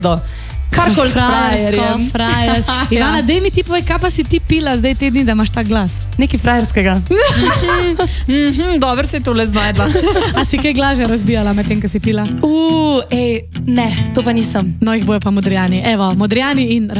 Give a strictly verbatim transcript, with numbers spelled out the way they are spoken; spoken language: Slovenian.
Karkoli s frajerjem. Frajer. Ivana, dej mi ti povej, kaj pa si ti pila zdaj te dni, da imaš tak glas? Nekaj frajerskega. Dobro se je tole znajdla. A si kaj glaže razbijala med tem, ko si pila? Uuu, ej, ne, to pa nisem. No, jih bojo pa Modrijani. Evo, Modrijani in